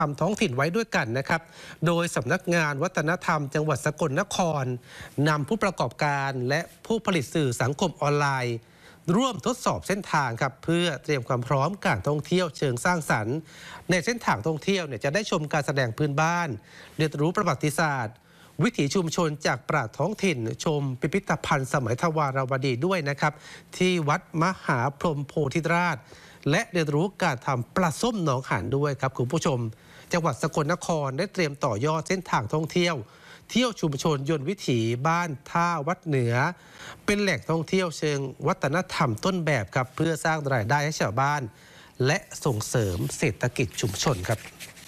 ทำท้องถิ่นไว้ด้วยกันนะครับโดยสำนักงานวัฒนธรรมจังหวัดสกลนครนำผู้ประกอบการและผู้ผลิตสื่อสังคมออนไลน์ร่วมทดสอบเส้นทางครับเพื่อเตรียมความพร้อมการท่องเที่ยวเชิงสร้างสรรค์ในเส้นทางท่องเที่ยวจะได้ชมการแสดงพื้นบ้านเรียนรู้ประวัติศาสตร์วิถีชุมชนจากปราชญ์ท้องถิ่นชมพิพิธภัณฑ์สมัยทวารวดีด้วยนะครับที่วัดมหาพรหมโพธิราชและเรียนรู้การทำปลาส้มหนองหานด้วยครับคุณผู้ชมจังหวัดสกลนครได้เตรียมต่อยอดเส้นทางท่องเที่ยวชุมชนยนต์วิถีบ้านท่าวัดเหนือเป็นแหล่งท่องเที่ยวเชิงวัฒนธรรมต้นแบบครับเพื่อสร้างรายได้ให้ชาวบ้านและส่งเสริมเศรษฐกิจชุมชนครับ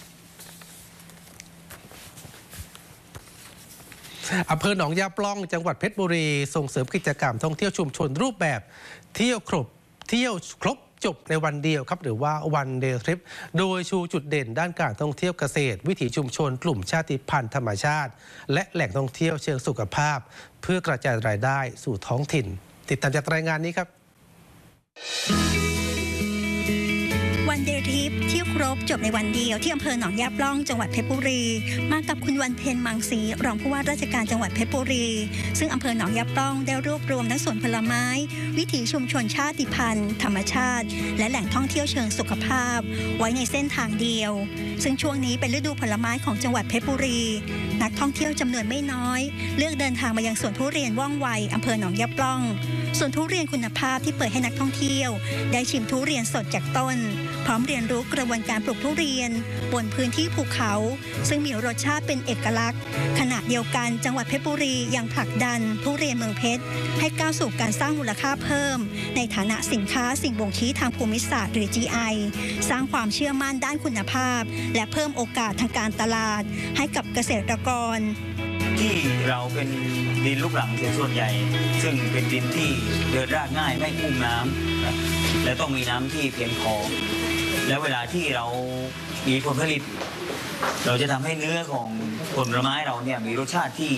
อำเภอหนองยาปล่องจังหวัดเพชรบุรีส่งเสริมกิจกรรมท่องเที่ยวชุมชนรูปแบบเที่ยวครบจบในวันเดียวครับหรือว่า One Day Trip โดยชูจุดเด่นด้านการท่องเที่ยวเกษตรวิถีชุมชนกลุ่มชาติพันธุ์ธรรมชาติและแหล่งท่องเที่ยวเชิงสุขภาพเพื่อกระจายรายได้สู่ท้องถิ่นติดตามจากรายงานนี้ครับวันเดย์ทริปเที่ยวครบจบในวันเดียวที่อำเภอหนองยาปล่องจังหวัดเพชรบุรีมากับคุณวันเพ็ญมังสีรองผู้ว่าราชการจังหวัดเพชรบุรีซึ่งอำเภอหนองยาปล่องได้รวบรวมทั้งสวนผลไม้วิถีชุมชนชาติพันธุ์ธรรมชาติและแหล่งท่องเที่ยวเชิงสุขภาพไว้ในเส้นทางเดียวซึ่งช่วงนี้เป็นฤดูผลไม้ของจังหวัดเพชรบุรีนักท่องเที่ยวจำนวนไม่น้อยเลือกเดินทางมายังสวนทุเรียนว่องไวอำเภอหนองยาปล่องสวนทุเรียนคุณภาพที่เปิดให้นักท่องเที่ยวได้ชิมทุเรียนสดจากต้นพร้อมเรียนรู้กระบวนการปลูกทุเรียนบนพื้นที่ภูเขาซึ่งมีรสชาติเป็นเอกลักษณ์ขณะเดียวกันจังหวัดเพชรบุรียังผลักดันทุเรียนเมืองเพชรให้ก้าวสู่การสร้างมูลค่าเพิ่มในฐานะสินค้าสิ่งบ่งชี้ทางภูมิศาสตร์หรือ GI สร้างความเชื่อมั่นด้านคุณภาพและเพิ่มโอกาสทางการตลาดให้กับเกษตรกรที่เราเป็นดินลูกหลังส่วนใหญ่ซึ่งเป็นดินที่เดินรากง่ายไม่อุ้มน้ำและต้องมีน้ำที่เพียงพอและเวลาที่เรามีผลผลิตเราจะทำให้เนื้อของผลไม้เราเนี่ยมีรสชาติที่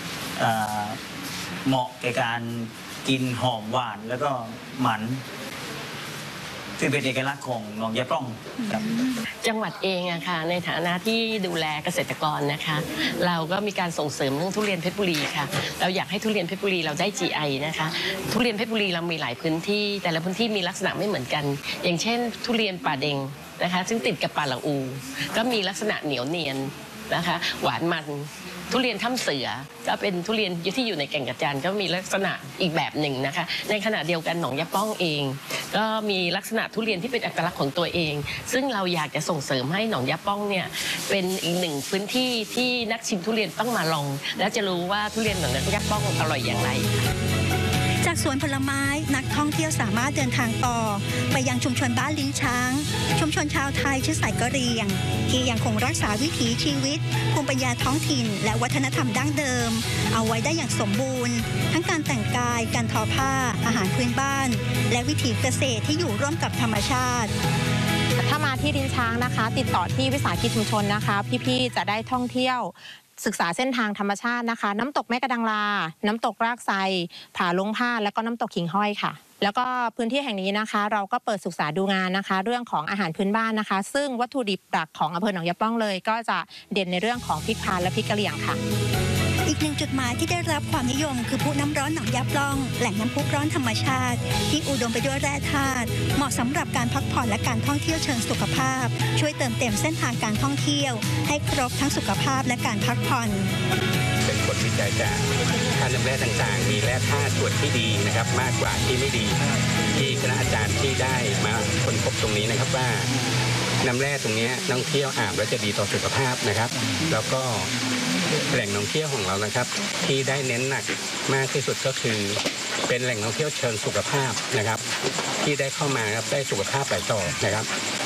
เหมาะแก่การกินหอมหวานแล้วก็มันซึ่งเป็นเอกลักษณ์ของหนองยาปล่องจังหวัดเองอะค่ะในฐานะที่ดูแลเกษตรกรนะคะเราก็มีการส่งเสริมเรื่องทุเรียนเพชรบุรีค่ะเราอยากให้ทุเรียนเพชรบุรีเราได้ GI นะคะทุเรียนเพชรบุรีเรามีหลายพื้นที่แต่ละพื้นที่มีลักษณะไม่เหมือนกันอย่างเช่นทุเรียนป่าเด็งนะคะซึ่งติดกับป่าละอูก็มีลักษณะเหนียวเนียนนะคะหวานมันทุเรียนถ้ำเสือก็เป็นทุเรียนที่อยู่ในแก่งกระจานก็มีลักษณะอีกแบบหนึ่งนะคะในขณะเดียวกันหนองยาปล่องเองก็มีลักษณะทุเรียนที่เป็นเอกลักษณ์ของตัวเองซึ่งเราอยากจะส่งเสริมให้หนองยาปล่องเนี่ยเป็นอีกหนึ่งพื้นที่ที่นักชิมทุเรียนต้องมาลองและจะรู้ว่าทุเรียนหนองยาปล่องอร่อยอย่างไรจากสวนผลไม้นักท่องเที่ยวสามารถเดินทางต่อไปยังชุมชนบ้านลิ้นช้างชุมชนชาวไทยเชื้อสายกะเหรี่ยงที่ยังคงรักษาวิถีชีวิตภูมิปัญญาท้องถิ่นและวัฒนธรรมดั้งเดิมเอาไว้ได้อย่างสมบูรณ์ทั้งการแต่งกายการทอผ้าอาหารพื้นบ้านและวิถีเกษตรที่อยู่ร่วมกับธรรมชาติถ้ามาที่ลิ้นช้างนะคะติดต่อที่วิสาหกิจชุมชนนะคะพี่ๆจะได้ท่องเที่ยวศึกษาเส้นทางธรรมชาตินะคะน้ำตกแม่กระดังลาน้ำตกรากไทรผาลงผ้าและก็น้ำตกขิงห้อยค่ะแล้วก็พื้นที่แห่งนี้นะคะเราก็เปิดศึกษาดูงานนะคะเรื่องของอาหารพื้นบ้านนะคะซึ่งวัตถุดิบหลักของอำเภอหนองยาปล่องเลยก็จะเด่นในเรื่องของพริกพานและพริกกะเหรี่ยงค่ะอีกหนึ่งจุดหมายที่ได้รับความนิยมคือพุน้ำร้อนหนองยาปล่องแหล่งน้ำพุร้อนธรรมชาติที่อุดมไปด้วยแร่ธาตุเหมาะสำหรับการพักผ่อนและการท่องเที่ยวเชิงสุขภาพช่วยเติมเต็มเส้นทางการท่องเที่ยวให้ครบทั้งสุขภาพและการพักผ่อนเป็นผลวิจัยจากการนำแร่ต่างๆมีแร่ธาตุส่วนที่ดีนะครับมากกว่าที่ไม่ดีที่คณะอาจารย์ที่ได้มาค้นพบตรงนี้นะครับว่าน้ำแร่ตรงนี้นักท่องเที่ยวอาบแล้วจะดีต่อสุขภาพนะครับแล้วก็แหล่งท่องเที่ยวของเรานะครับที่ได้เน้นหนักมากที่สุดก็คือเป็นแหล่งท่องเที่ยวเชิงสุขภาพนะครับที่ได้เข้ามาครับได้สุขภาพหลายต่อนะครับ